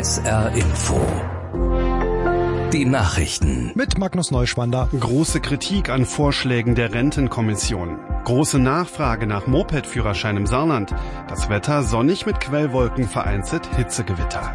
SR Info. Die Nachrichten. Mit Magnus Neuschwander. Große Kritik an Vorschlägen der Rentenkommission. Große Nachfrage nach Moped-Führerschein im Saarland. Das Wetter sonnig mit Quellwolken, vereinzelt Hitzegewitter.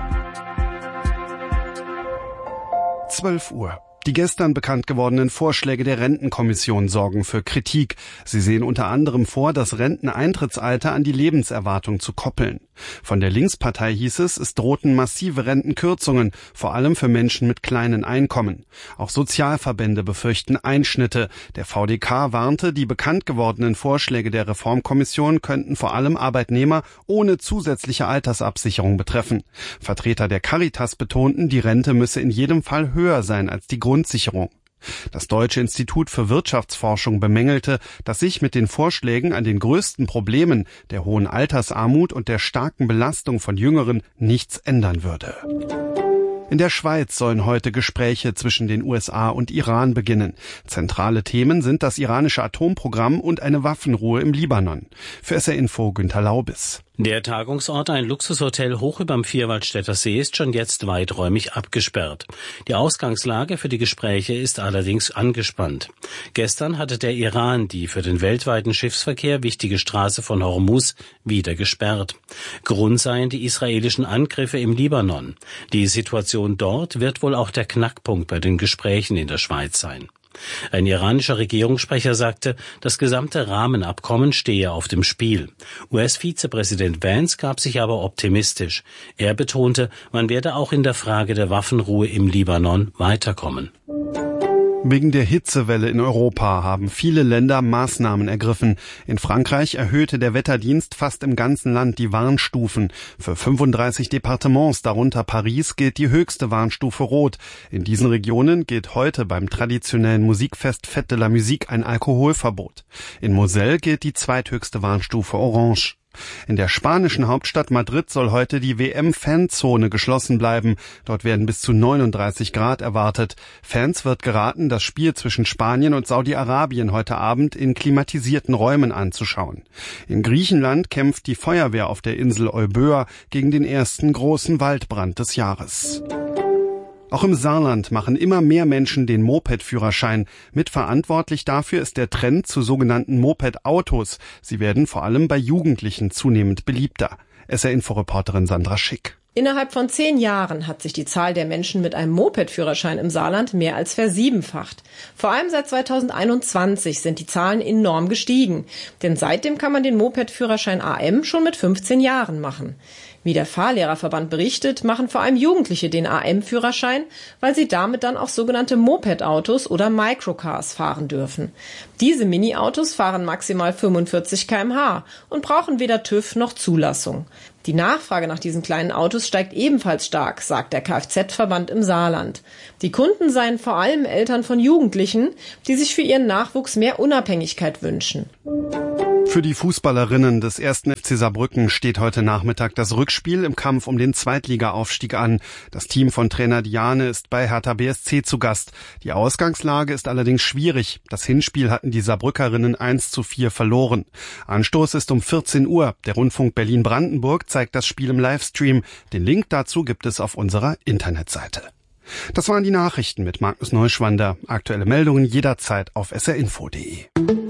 12 Uhr. Die gestern bekannt gewordenen Vorschläge der Rentenkommission sorgen für Kritik. Sie sehen unter anderem vor, das Renteneintrittsalter an die Lebenserwartung zu koppeln. Von der Linkspartei hieß es drohten massive Rentenkürzungen, vor allem für Menschen mit kleinen Einkommen. Auch Sozialverbände befürchten Einschnitte. Der VDK warnte, die bekannt gewordenen Vorschläge der Reformkommission könnten vor allem Arbeitnehmer ohne zusätzliche Altersabsicherung betreffen. Vertreter der Caritas betonten, die Rente müsse in jedem Fall höher sein als die Grundsicherung. Das Deutsche Institut für Wirtschaftsforschung bemängelte, dass sich mit den Vorschlägen an den größten Problemen, der hohen Altersarmut und der starken Belastung von Jüngeren, nichts ändern würde. In der Schweiz sollen heute Gespräche zwischen den USA und Iran beginnen. Zentrale Themen sind das iranische Atomprogramm und eine Waffenruhe im Libanon. Für SR Info Günther Laubis. Der Tagungsort, ein Luxushotel hoch überm Vierwaldstätter See, ist schon jetzt weiträumig abgesperrt. Die Ausgangslage für die Gespräche ist allerdings angespannt. Gestern hatte der Iran die für den weltweiten Schiffsverkehr wichtige Straße von Hormuz wieder gesperrt. Grund seien die israelischen Angriffe im Libanon. Die Situation dort wird wohl auch der Knackpunkt bei den Gesprächen in der Schweiz sein. Ein iranischer Regierungssprecher sagte, das gesamte Rahmenabkommen stehe auf dem Spiel. US-Vizepräsident Vance gab sich aber optimistisch. Er betonte, man werde auch in der Frage der Waffenruhe im Libanon weiterkommen. Wegen der Hitzewelle in Europa haben viele Länder Maßnahmen ergriffen. In Frankreich erhöhte der Wetterdienst fast im ganzen Land die Warnstufen. Für 35 Departements, darunter Paris, gilt die höchste Warnstufe Rot. In diesen Regionen gilt heute beim traditionellen Musikfest Fête de la Musique ein Alkoholverbot. In Moselle gilt die zweithöchste Warnstufe Orange. In der spanischen Hauptstadt Madrid soll heute die WM-Fanzone geschlossen bleiben. Dort werden bis zu 39 Grad erwartet. Fans wird geraten, das Spiel zwischen Spanien und Saudi-Arabien heute Abend in klimatisierten Räumen anzuschauen. In Griechenland kämpft die Feuerwehr auf der Insel Euböa gegen den ersten großen Waldbrand des Jahres. Auch im Saarland machen immer mehr Menschen den Moped-Führerschein. Mitverantwortlich dafür ist der Trend zu sogenannten Moped-Autos. Sie werden vor allem bei Jugendlichen zunehmend beliebter. SR-Info-Reporterin Sandra Schick. Innerhalb von 10 Jahren hat sich die Zahl der Menschen mit einem Moped-Führerschein im Saarland mehr als versiebenfacht. Vor allem seit 2021 sind die Zahlen enorm gestiegen. Denn seitdem kann man den Moped-Führerschein AM schon mit 15 Jahren machen. Wie der Fahrlehrerverband berichtet, machen vor allem Jugendliche den AM-Führerschein, weil sie damit dann auch sogenannte Moped-Autos oder Microcars fahren dürfen. Diese Mini-Autos fahren maximal 45 km/h und brauchen weder TÜV noch Zulassung. Die Nachfrage nach diesen kleinen Autos steigt ebenfalls stark, sagt der Kfz-Verband im Saarland. Die Kunden seien vor allem Eltern von Jugendlichen, die sich für ihren Nachwuchs mehr Unabhängigkeit wünschen. Für die Fußballerinnen des 1. FC Saarbrücken steht heute Nachmittag das Rückspiel im Kampf um den Zweitliga-Aufstieg an. Das Team von Trainer Diane ist bei Hertha BSC zu Gast. Die Ausgangslage ist allerdings schwierig. Das Hinspiel hatten die Saarbrückerinnen 1:4 verloren. Anstoß ist um 14 Uhr. Der Rundfunk Berlin-Brandenburg zeigt das Spiel im Livestream. Den Link dazu gibt es auf unserer Internetseite. Das waren die Nachrichten mit Magnus Neuschwander. Aktuelle Meldungen jederzeit auf srinfo.de.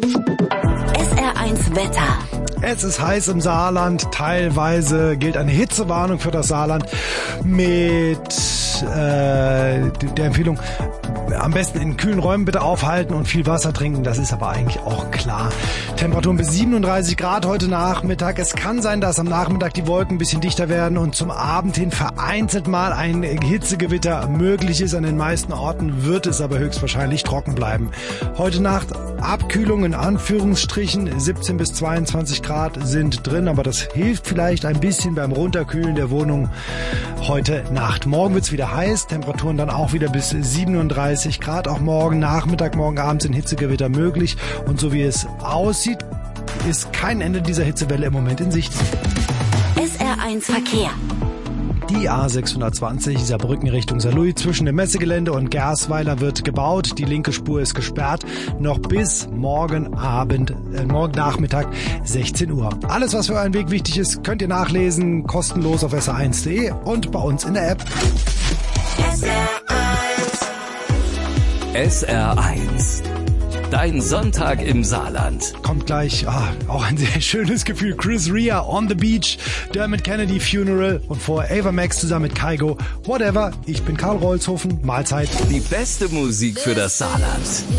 SR1 Wetter. Es ist heiß im Saarland. Teilweise gilt eine Hitzewarnung für das Saarland mit der Empfehlung, am besten in kühlen Räumen bitte aufhalten und viel Wasser trinken. Das ist aber eigentlich auch klar. Temperaturen bis 37 Grad heute Nachmittag. Es kann sein, dass am Nachmittag die Wolken ein bisschen dichter werden und zum Abend hin vereinzelt mal ein Hitzegewitter möglich ist. An den meisten Orten wird es aber höchstwahrscheinlich trocken bleiben. Heute Nacht Abkühlung in Anführungsstrichen. 17 bis 22 Grad sind drin, aber das hilft vielleicht ein bisschen beim Runterkühlen der Wohnung heute Nacht. Morgen wird's wieder heiß, Temperaturen dann auch wieder bis 37 Grad. Auch morgen Nachmittag, morgen Abend sind Hitzegewitter möglich. Und so wie es aussieht, ist kein Ende dieser Hitzewelle im Moment in Sicht. SR1 Verkehr. Die A620 Saarbrücken Richtung Saarlouis zwischen dem Messegelände und Gersweiler wird gebaut. Die linke Spur ist gesperrt. Noch bis morgen Nachmittag 16 Uhr. Alles, was für euren Weg wichtig ist, könnt ihr nachlesen. Kostenlos auf sr1.de und bei uns in der App. SR1. Dein Sonntag im Saarland. Kommt gleich, auch ein sehr schönes Gefühl. Chris Rea, On the Beach, Dermot Kennedy, Funeral und vorher Ava Max zusammen mit Kygo. Whatever, ich bin Karl Rolzhofen, Mahlzeit. Die beste Musik für das Saarland.